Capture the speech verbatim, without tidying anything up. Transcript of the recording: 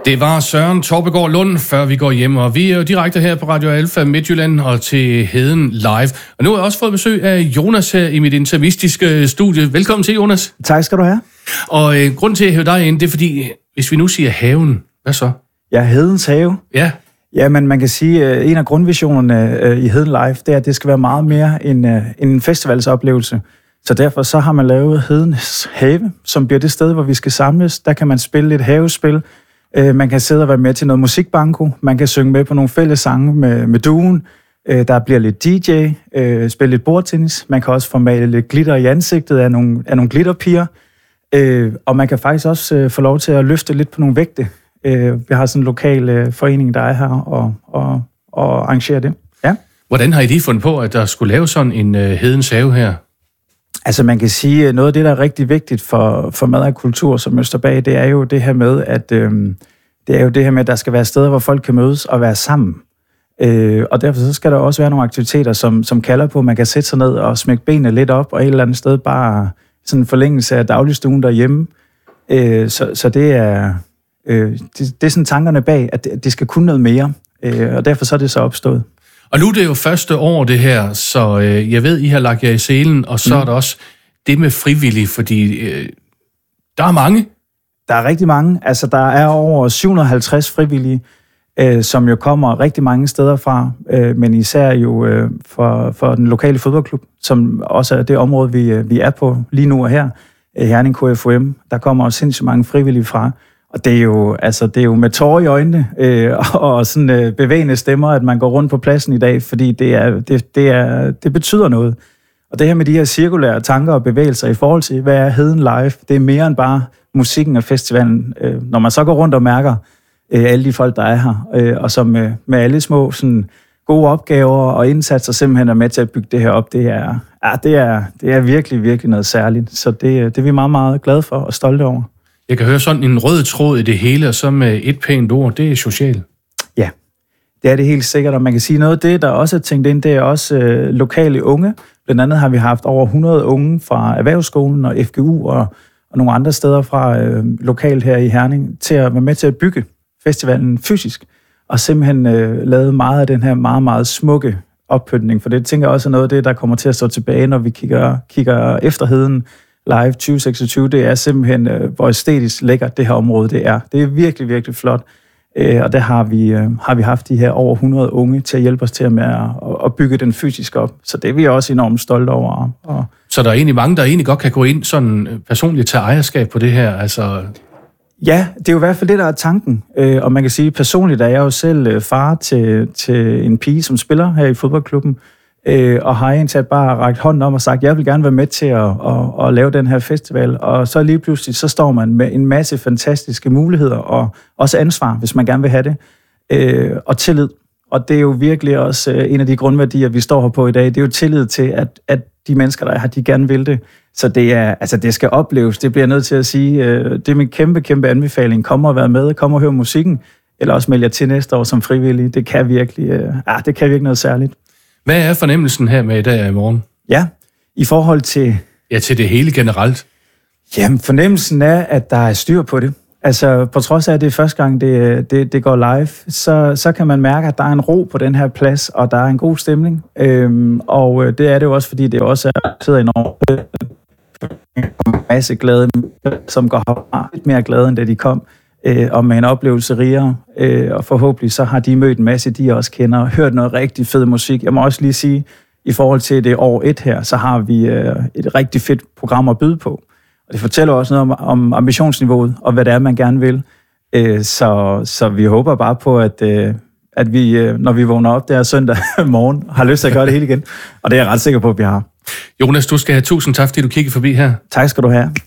Det var Søren Torpegaard Lund, før vi går hjem, og vi er jo direkte her på Radio Alfa Midtjylland og til Heden Live. Og nu har jeg også fået besøg af Jonas her i mit intermistiske studie. Velkommen til, Jonas. Tak skal du have. Og øh, grunden til at hæve dig ind, det er fordi, hvis vi nu siger haven, hvad så? Ja, Hedens have. Ja. Ja, men man kan sige, at en af grundvisionerne i Heden Live, det er, at det skal være meget mere end en festivalsoplevelse. Så derfor så har man lavet Hedens Have, som bliver det sted, hvor vi skal samles. Der kan man spille et havespil. Man kan sidde og være med til noget musikbanko. Man kan synge med på nogle fælles sange med, med duen. Der bliver lidt D J, spille lidt bordtennis. Man kan også få malet lidt glitter i ansigtet af nogle, af nogle glitterpiger. Og man kan faktisk også få lov til at løfte lidt på nogle vægte. Vi har sådan en lokal forening, der er her og, og, og arrangerer det. Ja. Hvordan har I lige fundet på, at der skulle lave sådan en uh, Hedens Have her? Altså man kan sige, at noget af det, der er rigtig vigtigt for, for mad og kultur som Østerbag, det er jo det her med, at øhm, det er jo det her med, at der skal være steder, hvor folk kan mødes og være sammen. Øh, og derfor så skal der også være nogle aktiviteter, som, som kalder på, at man kan sætte sig ned og smække benene lidt op, og et eller andet sted bare sådan en forlængelse af dagligstuen derhjemme. Øh, så, så det er... Øh, det, det er sådan tankerne bag, at det, det skal kunne noget mere, øh, og derfor så er det så opstået. Og nu er det jo første år det her, så øh, jeg ved, I har lagt jer i selen, og så mm. er der også det med frivillige, fordi øh, der er mange. Der er rigtig mange. Altså, der er over syv hundrede og halvtreds frivillige, øh, som jo kommer rigtig mange steder fra, øh, men især jo øh, for, for den lokale fodboldklub, som også er det område, vi, øh, vi er på lige nu og her, øh, Herning K F U M. Der kommer også sindssygt mange frivillige fra. Og det er jo, altså, det er jo med tårer i øjnene øh, og sådan øh, bevægende stemmer, at man går rundt på pladsen i dag, fordi det, er, det, det, er, det betyder noget. Og det her med de her cirkulære tanker og bevægelser i forhold til, hvad er Heden Live, det er mere end bare musikken og festivalen. Øh, når man så går rundt og mærker øh, alle de folk, der er her, øh, og som øh, med alle små sådan, gode opgaver og indsatser simpelthen er med til at bygge det her op, det er, ja, det er, det er virkelig, virkelig noget særligt. Så det, det er vi meget, meget glade for og stolte over. Jeg kan høre sådan en rød tråd i det hele, og så med et pænt ord, det er socialt. Ja, det er det helt sikkert, og man kan sige noget af det, der også er tænkt ind, det er også øh, lokale unge. Blandt andet har vi haft over hundrede unge fra Erhvervsskolen og F G U og, og nogle andre steder fra øh, lokalt her i Herning, til at være med til at bygge festivalen fysisk, og simpelthen øh, lavet meget af den her meget, meget smukke oppyntning, for det tænker jeg også er noget af det, der kommer til at stå tilbage, når vi kigger, kigger efter Heden Live tyve seksogtyve, det er simpelthen, øh, hvor æstetisk lækkert det her område det er. Det er virkelig, virkelig flot, øh, og der har vi, øh, har vi haft de her over hundrede unge til at hjælpe os til med at, at bygge den fysisk op. Så det er vi også enormt stolte over. Og så der er egentlig mange, der egentlig godt kan gå ind sådan personligt til ejerskab på det her? Altså... Ja, det er jo i hvert fald det, der er tanken. Øh, og man kan sige, personligt er jeg jo selv far til, til en pige, som spiller her i fodboldklubben, Øh, og har egentlig bare rakt hånden om og sagt, jeg vil gerne være med til at, at, at lave den her festival. Og så lige pludselig, så står man med en masse fantastiske muligheder, og også ansvar, hvis man gerne vil have det, øh, og tillid. Og det er jo virkelig også en af de grundværdier, vi står her på i dag. Det er jo tillid til, at, at de mennesker, der er her, de gerne vil det. Så det, er, altså, det skal opleves, det bliver jeg nødt til at sige. Øh, det er min kæmpe, kæmpe anbefaling. Kom og være med, kom og høre musikken, eller også meld jer til næste år som frivillig. Det kan virkelig, øh, ja, det kan virkelig noget særligt. Hvad er fornemmelsen her med i dag og i morgen? Ja, i forhold til... Ja, til det hele generelt. Jamen, fornemmelsen er, at der er styr på det. Altså, på trods af, at det er første gang, det, det, det går live, så, så kan man mærke, at der er en ro på den her plads, og der er en god stemning. Øhm, og det er det jo også, fordi det også er sidder enormt en masse glade, som går herfra lidt mere glade, end da de kom. Øh, og med en oplevelse rigere, øh, og forhåbentlig så har de mødt en masse, de også kender, og hørt noget rigtig fed musik. Jeg må også lige sige, i forhold til det år et her, så har vi øh, et rigtig fedt program at byde på. Og det fortæller også noget om, om ambitionsniveauet, og hvad det er, man gerne vil. Øh, så, så vi håber bare på, at, øh, at vi, øh, når vi vågner op der søndag morgen, har lyst til at gøre det hele igen. Og det er jeg ret sikker på, at vi har. Jonas, du skal have tusind tak, fordi du kiggede forbi her. Tak skal du have.